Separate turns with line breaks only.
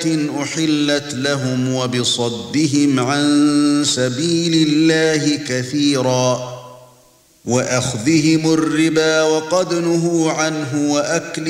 أحلت لهم وبصدهم عن سبيل الله كثيرا وأخذهم الربا وقد نهوا عنه وأكلهم